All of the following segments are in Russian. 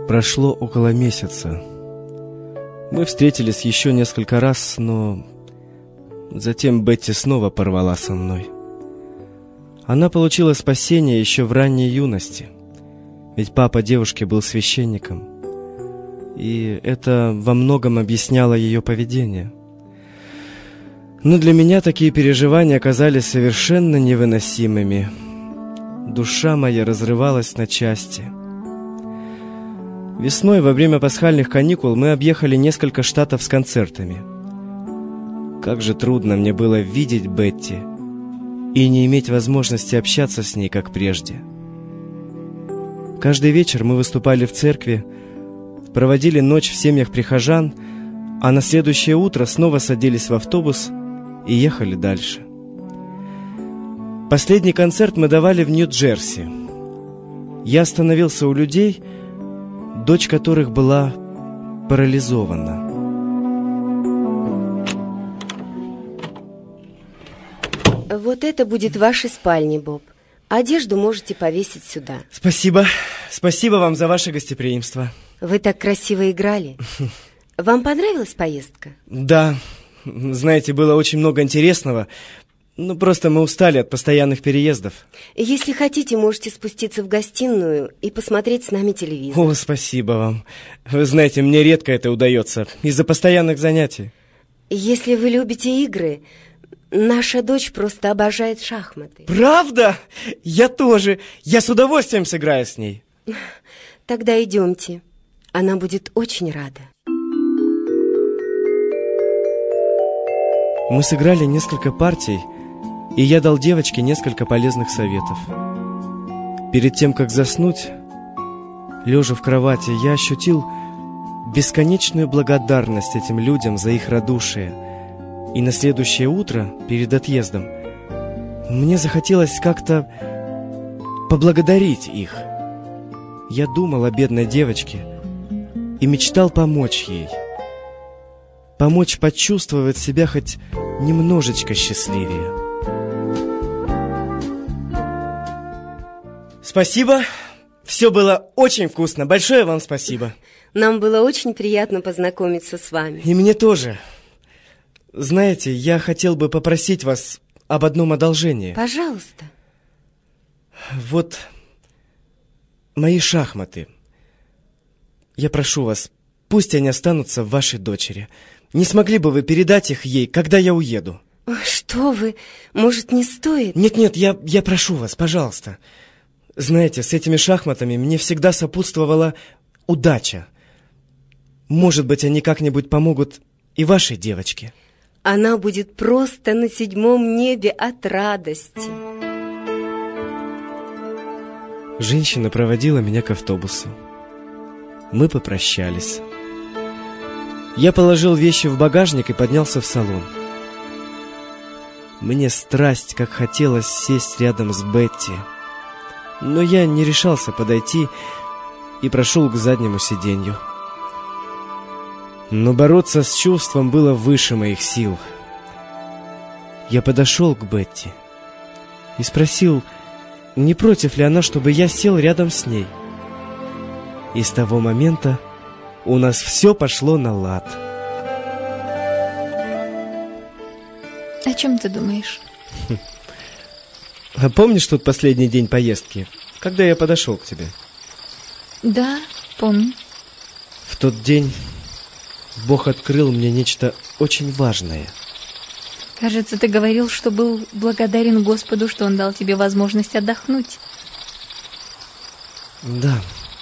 Прошло около месяца. Мы встретились еще несколько раз, но затем Бетти снова порвала со мной. Она получила спасение еще в ранней юности, ведь папа девушки был священником, и это во многом объясняло ее поведение. Но для меня такие переживания оказались совершенно невыносимыми. Душа моя разрывалась на части. Весной, во время пасхальных каникул, мы объехали несколько штатов с концертами. Как же трудно мне было видеть Бетти и не иметь возможности общаться с ней, как прежде. Каждый вечер мы выступали в церкви, проводили ночь в семьях прихожан, а на следующее утро снова садились в автобус и ехали дальше. Последний концерт мы давали в Нью-Джерси. Я остановился у людей, дочь которых была парализована. Вот это будет вашей спальней, Боб. Одежду можете повесить сюда. Спасибо. Спасибо вам за ваше гостеприимство. Вы так красиво играли. Вам понравилась поездка? Да. Знаете, было очень много интересного. Просто мы устали от постоянных переездов. Если хотите, можете спуститься в гостиную и посмотреть с нами телевизор. О, спасибо вам. Вы знаете, мне редко это удается из-за постоянных занятий. Если вы любите игры, наша дочь просто обожает шахматы. Правда? Я тоже. Я с удовольствием сыграю с ней. Тогда идемте. Она будет очень рада. Мы сыграли несколько партий, и я дал девочке несколько полезных советов. Перед тем, как заснуть, лежа в кровати, я ощутил бесконечную благодарность этим людям за их радушие. И на следующее утро, перед отъездом, мне захотелось как-то поблагодарить их. Я думал о бедной девочке и мечтал помочь ей. Помочь почувствовать себя хоть немножечко счастливее. Спасибо. Все было очень вкусно. Большое вам спасибо. Нам было очень приятно познакомиться с вами. И мне тоже. Знаете, я хотел бы попросить вас об одном одолжении. Пожалуйста. Вот мои шахматы. Я прошу вас, пусть они останутся в вашей дочери. Не смогли бы вы передать их ей, когда я уеду? Что вы? Может, не стоит? Нет, я прошу вас, пожалуйста. Знаете, с этими шахматами мне всегда сопутствовала удача. Может быть, они как-нибудь помогут и вашей девочке. Она будет просто на 7-м небе от радости. Женщина проводила меня к автобусу. Мы попрощались. Я положил вещи в багажник и поднялся в салон. Мне страсть как хотелось сесть рядом с Бетти, но я не решался подойти и прошел к заднему сиденью. Но бороться с чувством было выше моих сил. Я подошел к Бетти и спросил, не против ли она, чтобы я сел рядом с ней. И с того момента у нас все пошло на лад. О чем ты думаешь? А помнишь тот последний день поездки, когда я подошел к тебе? Да, помню. В тот день Бог открыл мне нечто очень важное. Кажется, ты говорил, что был благодарен Господу, что Он дал тебе возможность отдохнуть. Да.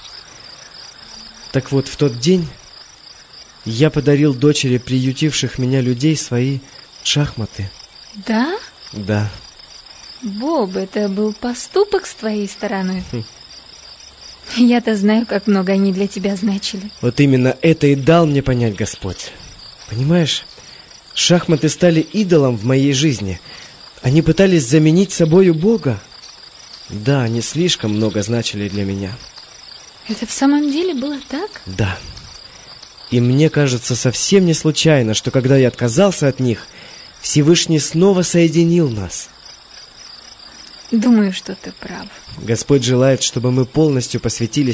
Так вот, в тот день я подарил дочери приютивших меня людей свои шахматы. Да? Да. Боб, это был поступок с твоей стороны. Я-то знаю, как много они для тебя значили. Вот именно это и дал мне понять Господь. Понимаешь, шахматы стали идолом в моей жизни. Они пытались заменить собою Бога. Да, они слишком много значили для меня. Это в самом деле было так? Да. И мне кажется совсем не случайно, что когда я отказался от них, Всевышний снова соединил нас. Думаю, что ты прав. Господь желает, чтобы мы полностью посвятили